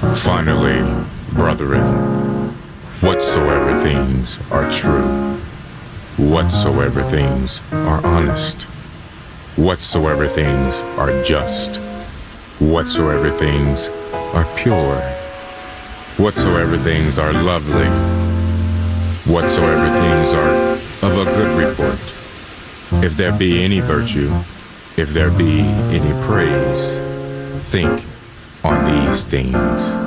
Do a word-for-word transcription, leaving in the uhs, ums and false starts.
Finally, brethren, whatsoever things are true, whatsoever things are honest, whatsoever things are just, whatsoever things are pure, whatsoever things are lovely, whatsoever things are of a good report, if there be any virtue, if there be any praise, think on these things.